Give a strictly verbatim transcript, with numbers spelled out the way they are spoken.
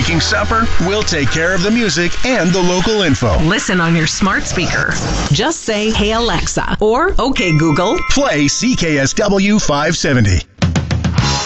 making supper, we'll take care of the music and the local info. Listen on your smart speaker. Just say, "Hey Alexa," or "Okay Google." Play C K S W five seventy.